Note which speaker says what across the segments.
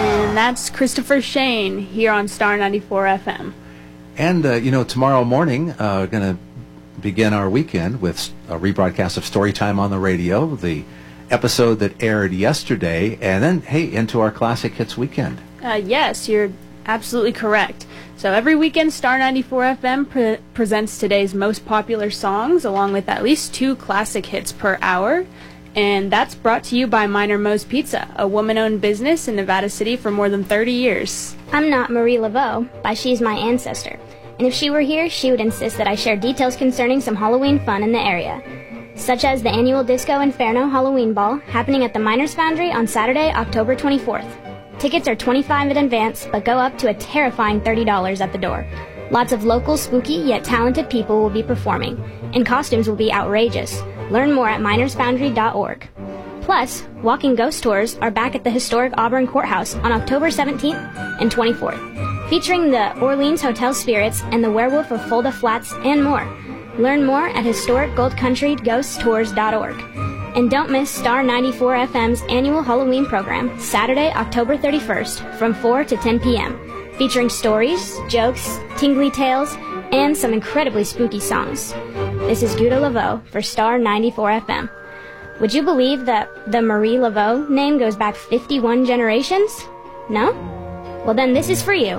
Speaker 1: And that's Christopher Shane here on Star 94 FM.
Speaker 2: And, tomorrow morning, going to begin our weekend with a rebroadcast of Storytime on the Radio, the episode that aired yesterday, and then, into our Classic Hits weekend.
Speaker 1: Yes, you're absolutely correct. So every weekend, Star 94 FM presents today's most popular songs, along with at least 2 classic hits per hour. And that's brought to you by Minor Moe's Pizza, a woman-owned business in Nevada City for more than 30 years.
Speaker 3: I'm not Marie Laveau, but she's my ancestor. And if she were here, she would insist that I share details concerning some Halloween fun in the area, such as the annual Disco Inferno Halloween Ball happening at the Miners Foundry on Saturday, October 24th. Tickets are $25 in advance, but go up to a terrifying $30 at the door. Lots of local, spooky, yet talented people will be performing, and costumes will be outrageous. Learn more at minersfoundry.org. Plus, walking ghost tours are back at the historic Auburn Courthouse on October 17th and 24th, featuring the Orleans Hotel Spirits and the Werewolf of Fulda Flats and more. Learn more at historicgoldcountryghosttours.org. And don't miss Star 94 FM's annual Halloween program, Saturday, October 31st, from 4 to 10 p.m., featuring stories, jokes, tingly tales, and some incredibly spooky songs. This is Guda Laveau for Star 94 FM. Would you believe that the Marie Laveau name goes back 51 generations? No? Well then this is for you.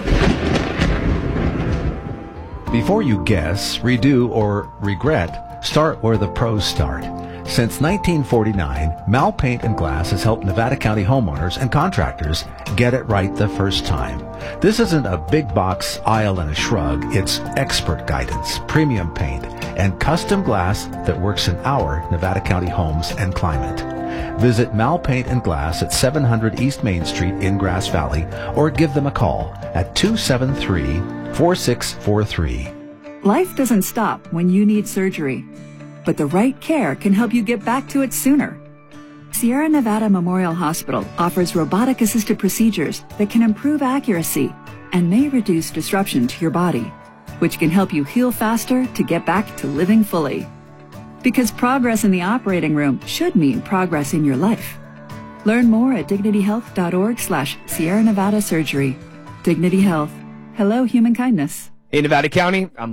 Speaker 4: Before you guess, redo, or regret, start where the pros start. Since 1949, Mal Paint and Glass has helped Nevada County homeowners and contractors get it right the first time. This isn't a big box aisle and a shrug. It's expert guidance, premium paint, and custom glass that works in our Nevada County homes and climate. Visit Mal Paint and Glass at 700 East Main Street in Grass Valley, or give them a call at 273-4643.
Speaker 5: Life doesn't stop when you need surgery, but the right care can help you get back to it sooner. Sierra Nevada Memorial Hospital offers robotic-assisted procedures that can improve accuracy and may reduce disruption to your body, which can help you heal faster to get back to living fully. Because progress in the operating room should mean progress in your life. Learn more at dignityhealth.org/Sierra Nevada Surgery. Dignity Health. Hello, human kindness.
Speaker 6: In Nevada County, I'm